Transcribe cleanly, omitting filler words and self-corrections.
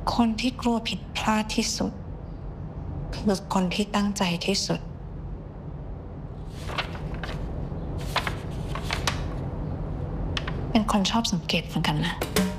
คนที่กลัวผิดพลาดที่สุดคือคนที่ตั้งใจที่สุดเป็นคนชอบสังเกตเหมือนกันนะ